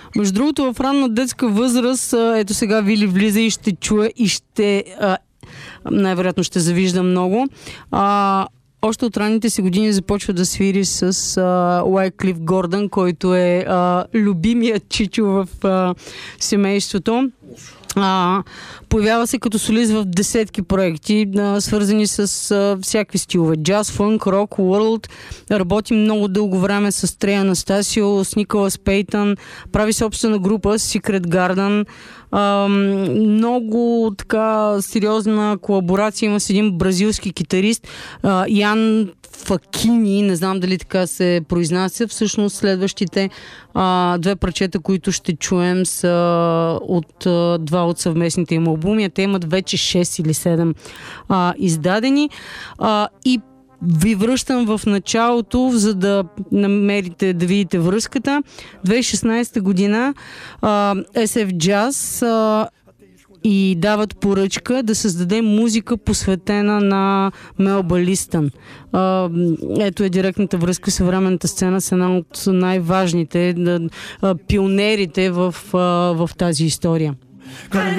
Между другото, в ранна детска възраст, ето сега Вили влиза и ще чуе и ще най-вероятно ще завижда много. Още от ранните си години започва да свири с Уайклиф Гордън, който е любимият чичо в семейството. Появява се като солист в десетки проекти, свързани с всякакви стилове. Джаз, фънк, рок, уърлд. Работи много дълго време с Трей Анастасио, с Николас Пейтън. Прави собствена група Secret Garden. Много така сериозна колаборация има с един бразилски китарист, Ян Факини, не знам дали така се произнася. Всъщност следващите две парчета, които ще чуем, са от два от съвместните им албуми. Те имат вече 6 или 7 издадени. И ви връщам в началото, за да намерите, да видите връзката. 2016 година SF Jazz и дават поръчка да създаде музика, посветена на Мелба Листън. Ето е директната връзка с съвременната сцена с една от най-важните пионерите в тази история.